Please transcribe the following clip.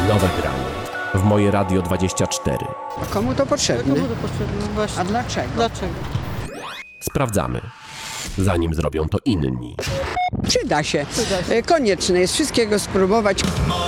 Nowe granie w Moje Radio 24. A komu to potrzebne? Komu to potrzebne? Właśnie. A dlaczego? Dlaczego? Sprawdzamy, zanim zrobią to inni. Przyda się. Przyda się. Konieczne jest wszystkiego spróbować.